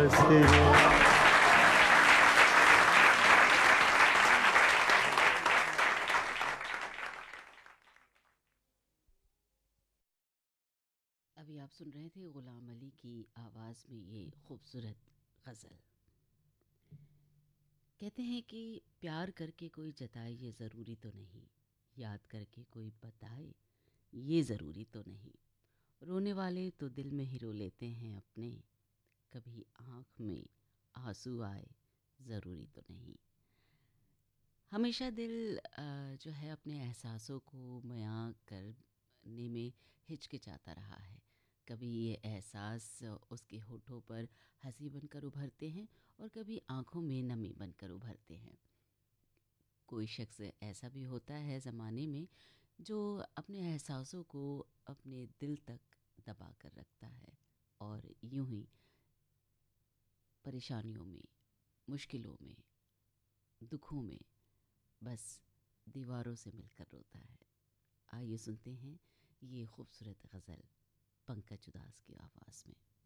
से। अभी आप सुन रहे थे गुलाम अली की आवाज़ में ये खूबसूरत गज़ल। कहते हैं कि प्यार करके कोई जताए ये ज़रूरी तो नहीं, याद करके कोई बताए ये ज़रूरी तो नहीं, रोने वाले तो दिल में ही रो लेते हैं अपने, कभी आँख में आंसू आए ज़रूरी तो नहीं। हमेशा दिल जो है अपने एहसासों को बयां करने में हिचकिचाता रहा है। कभी ये एहसास उसके होठों पर हंसी बनकर उभरते हैं और कभी आंखों में नमी बनकर उभरते हैं। कोई शख्स ऐसा भी होता है ज़माने में जो अपने एहसासों को अपने दिल तक दबा कर रखता है और यूं ही परेशानियों में, मुश्किलों में, दुखों में बस दीवारों से मिलकर रोता है। आइए सुनते हैं ये खूबसूरत गज़ल पंकज उदास की आवाज़ में।